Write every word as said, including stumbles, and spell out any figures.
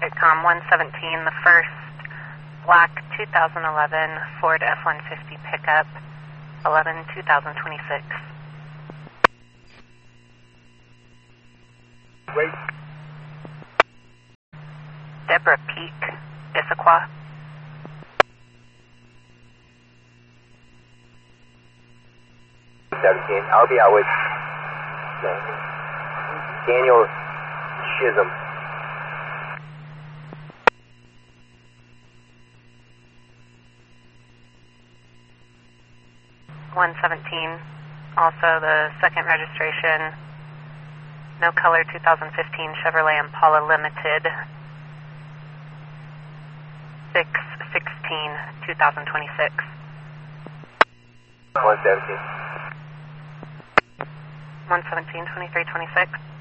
Pitcom one seventeen, the first black two thousand eleven Ford F one fifty pickup, eleven two thousand twenty-six. Wait. Deborah Peak, Issaquah. seventeen, I'll be out with Daniel Chisholm. one seventeen, also the second registration, no color two thousand fifteen Chevrolet Impala Limited, six sixteen two thousand twenty-six. one seventeen. one seventeen twenty-three twenty-six.